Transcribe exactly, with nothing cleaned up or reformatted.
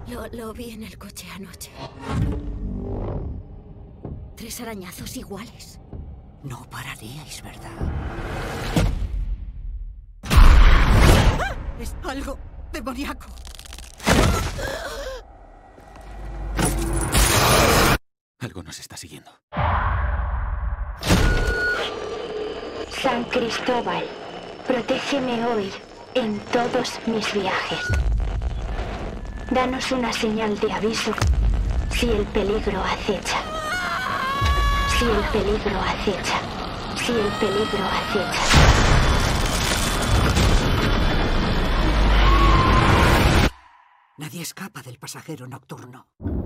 Lo, lo vi en el coche anoche. Tres arañazos iguales. No pararíais, ¿verdad? ¡Ah! Es algo demoníaco. Algo nos está siguiendo. San Cristóbal, protégeme hoy en todos mis viajes. Danos una señal de aviso si el peligro acecha. Si el peligro acecha. Si el peligro acecha. Nadie escapa del pasajero nocturno.